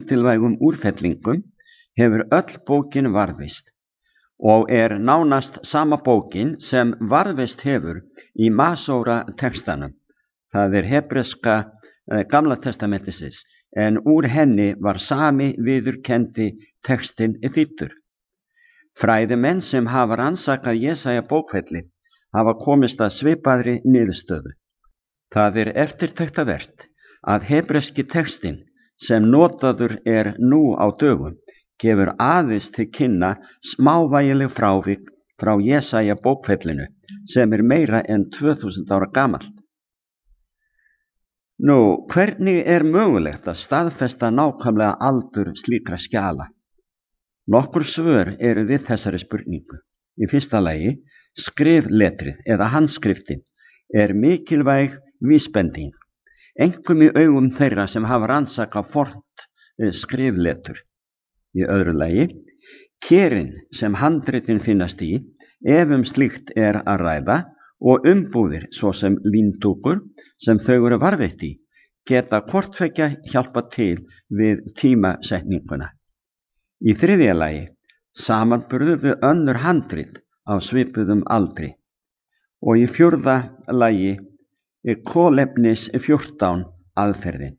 lítilvægum úrfellingum hefur öll bókin varðveist og nánast sama bókin sem varðveist hefur í Masóra textanum, það hebreska Gamla testamentisins, en úr henni var sami viðurkenndi textinn þýddur. Fræðimenn sem hafa rannsakað Jesaja bókfelli hafa komist að svipaðri niðurstöðu. Það eftirtektarvert að hebreski textinn sem notaður nú á dögum gefur aðeins til kynna smávægileg frávik frá Jesaja bókfellinu sem meira en 2000 ára gamalt. Hvernig mögulegt að staðfesta nákvæmlega aldur slíkra skjala? Nokkur svör við þessari spurningu. Í fyrsta lagi, skrifletrið eða handskriftin mikilvæg vísbending, einkum í augum þeirra sem hafa rannsakað fornt skrifletur. Í öðru lagi, kerin sem handritin finnast í, ef slíkt að ræða, og umbúðir svo sem líndúkur sem þau eru varðveitt í, geta hvort tveggja hjálpa til við tímasetninguna. Í þriðja lagi, samanburður við önnur handrit á svipuðum aldri. Og í fjórða lagi, kolefnis 14 aðferðin.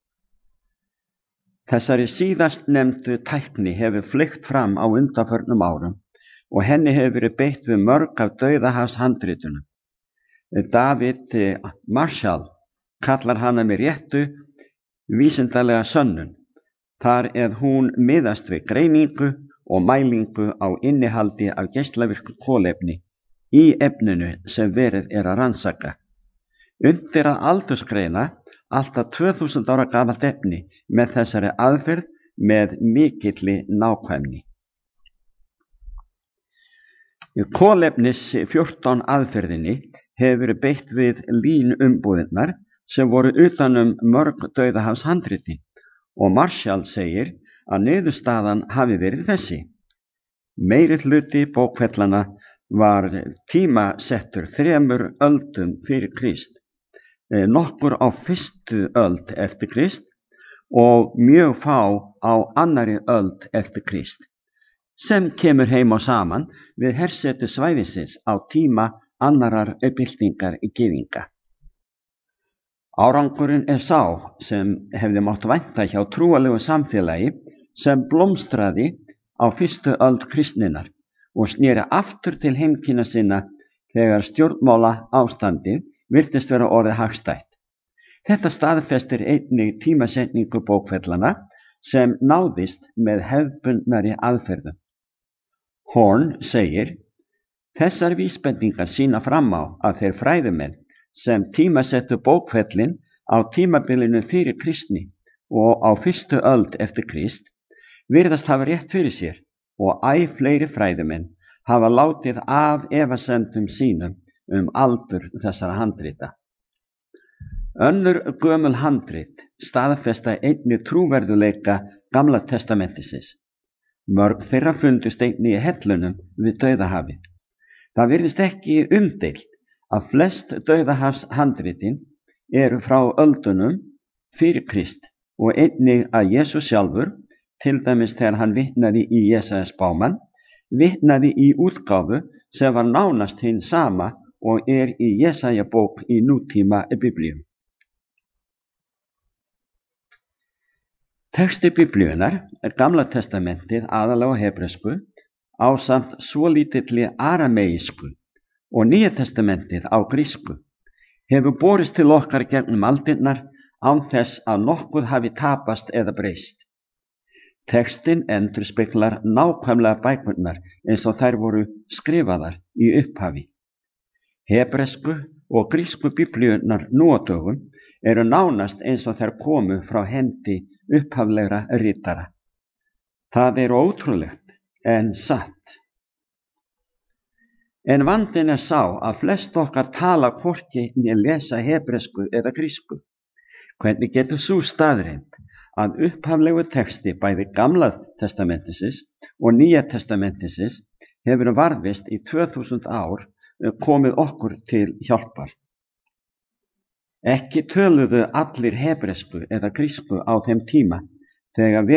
Þessari síðast nefndu tækni hefur fleygt fram á undanförnum árum og henni hefur verið beitt við mörg af Dauðahafshandritunum. David Marshall kallar hana með réttu vísindalega sönnun, þar hún miðast við greiningu og mælingu á innihaldi af geislavirku kolefni í efninu sem verið að rannsaka. Unnt að aldursgreina alltaf 2000 ára gamalt efni með þessari aðferð með mikilli nákvæmni. Kolefnis 14 aðferðinni hefur verið beitt við línumbúðirnar sem voru utanum mörg Dauðahafshandritin og Marshall segir að niðurstaðan hafi verið þessi. Meiri hluti bókfellana var tímasettur 3 öldum fyrir Krist, nokkur á 1. öld eftir Krist og mjög fá á 2. öld eftir Krist, sem kemur heim og saman við hersetu svæðisins á tíma annarar byltingar gyðinga. Árangurinn sá sem hefði mátt vænta hjá trúarlegu samfélagi sem blómstraði á 1. öld kristninnar og sneri aftur til heimkynna sinna þegar stjórnmála ástandið virtist vera orðið hagstætt. Þetta staðfestir einnig tímasetningu bókfellana sem náðist með hefðbundnari aðferðum. Horn segir, þessar vísbendingar sýna fram á að þeir fræðimenn sem tímasettu bókfellin á tímabilinu fyrir kristni og á 1. öld eftir Krist virðast hafa rétt fyrir sér og fleiri fræðimenn hafa látið af efasemdum sínum aldur þessara handrita. Önnur gömul handrit staðfesta einnig trúverðuleika Gamla testamentisins. Mörg þeirra fundust einnig í hellunum við Dauðahafið. Það virðist ekki umdeilt að flest Dauðahafshandritin frá öldunum fyrir Krist og einnig að Jesús sjálfur, til dæmis þegar hann vitnaði í Jesaja spámann, vitnaði í útgáfu sem var nánast hin sama og í Jesaja bók í nútíma biblíum. Texti biblíunar Gamla testamentið aðallega á hebresku ásamt svolítilli arameísku og Nýja testamentið á grísku hefur borist til okkar gegnum aldirnar án þess að nokkuð hafi tapast eða breyst. Textinn endurspeglar nákvæmlega bækurnar eins og þær voru skrifaðar í upphafi. Hebresku og grísku biblíurnar nú á dögum nánast eins og þær komu frá hendi upphaflegra ritara. Það ótrúlegt en satt. En vandinn sá að flest okkar tala hvorki né lesa hebresku eða grísku. Hvernig getur sú staðreynd að upphaflegu texti bæði Gamla testamentisins og Nýja testamentisins hefur varðveist í 2000 ár komið okkur til hjálpar? Ekki töluðu allir hebresku eða grísku á þeim tíma þegar